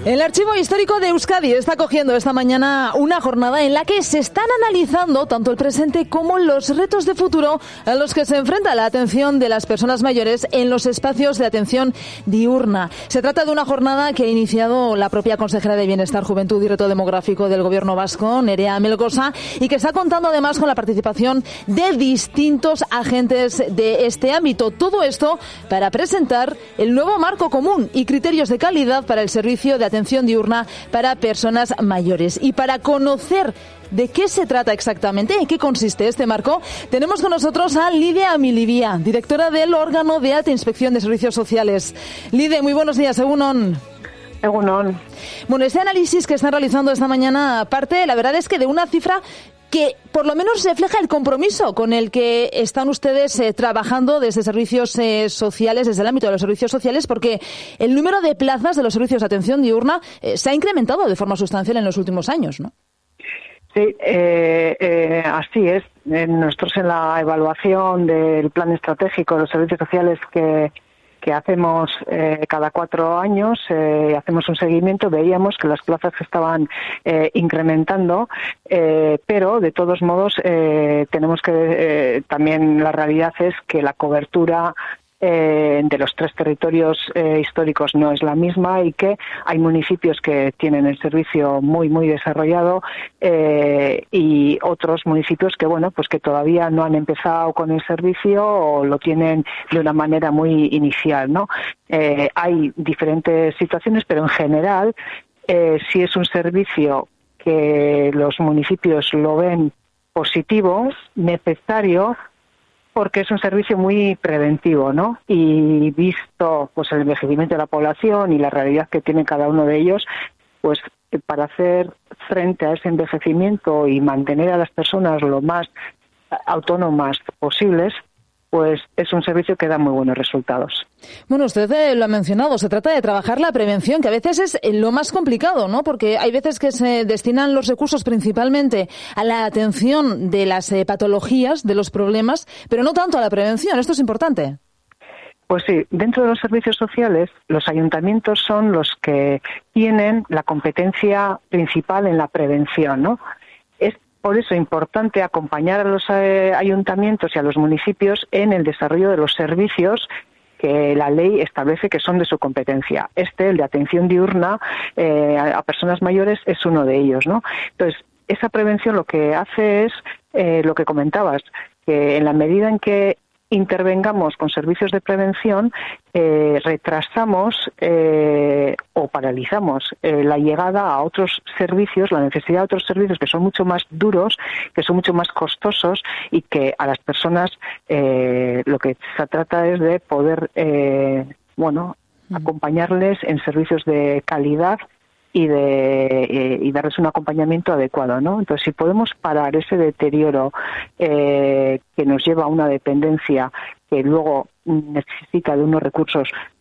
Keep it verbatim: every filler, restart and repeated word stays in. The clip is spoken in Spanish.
El Archivo Histórico de Euskadi está acogiendo esta mañana una jornada en la que se están analizando tanto el presente como los retos de futuro a los que se enfrenta la atención de las personas mayores en los espacios de atención diurna. Se trata de una jornada que ha iniciado la propia consejera de Bienestar, Juventud y Reto Demográfico del Gobierno vasco, Nerea Melgosa, y que está contando además con la participación de distintos agentes de este ámbito. Todo esto para presentar el nuevo marco común y criterios de calidad para el servicio de atención diurna para personas mayores. Y para conocer de qué se trata exactamente, en qué consiste este marco, tenemos con nosotros a Lidia Amilibia, directora del órgano de alta inspección de servicios sociales. Lidia, muy buenos días, Egunon. Egunon. Bueno, este análisis que están realizando esta mañana parte, la verdad es que de una cifra que por lo menos refleja el compromiso con el que están ustedes eh, trabajando desde servicios eh, sociales, desde el ámbito de los servicios sociales, porque el número de plazas de los servicios de atención diurna eh, se ha incrementado de forma sustancial en los últimos años, ¿no? Sí, eh, eh, así es. Nosotros en la evaluación del plan estratégico de los servicios sociales que que hacemos eh, cada cuatro años, eh, hacemos un seguimiento, veíamos que las plazas se estaban eh, incrementando, eh, pero de todos modos eh, tenemos que, eh, también la realidad es que la cobertura Eh, de los tres territorios eh, históricos no es la misma y que hay municipios que tienen el servicio muy muy desarrollado eh, y otros municipios que bueno pues que todavía no han empezado con el servicio o lo tienen de una manera muy inicial, ¿no? Eh, hay diferentes situaciones, pero en general eh, si es un servicio que los municipios lo ven positivo, necesario, porque es un servicio muy preventivo, ¿no? Y visto pues el envejecimiento de la población y la realidad que tiene cada uno de ellos, pues para hacer frente a ese envejecimiento y mantener a las personas lo más autónomas posibles, pues es un servicio que da muy buenos resultados. Bueno, usted eh, lo ha mencionado, se trata de trabajar la prevención, que a veces es eh, lo más complicado, ¿no? Porque hay veces que se destinan los recursos principalmente a la atención de las eh, patologías, de los problemas, pero no tanto a la prevención. ¿Esto es importante? Pues sí, dentro de los servicios sociales, los ayuntamientos son los que tienen la competencia principal en la prevención, ¿no? Es por eso importante acompañar a los eh, ayuntamientos y a los municipios en el desarrollo de los servicios que la ley establece que son de su competencia. Este, el de atención diurna eh, a personas mayores, es uno de ellos, ¿no? Entonces, esa prevención lo que hace es eh, lo que comentabas, que en la medida en que intervengamos con servicios de prevención, eh, retrasamos eh, o paralizamos eh, la llegada a otros servicios, la necesidad de otros servicios que son mucho más duros, que son mucho más costosos y que a las personas eh, lo que se trata es de poder, eh, bueno, acompañarles en servicios de calidad y de eh, y darles un acompañamiento adecuado, ¿no? Entonces, si podemos parar ese deterioro eh, que nos lleva a una dependencia que luego necesita de unos recursos